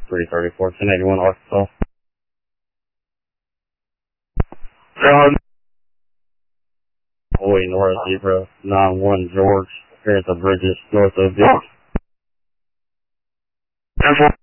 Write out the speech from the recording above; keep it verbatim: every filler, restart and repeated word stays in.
three thirty-four, ten eighty-one Arkansas. John. Boy, North Zebra, nine one George, here at the bridges north of the... ten four.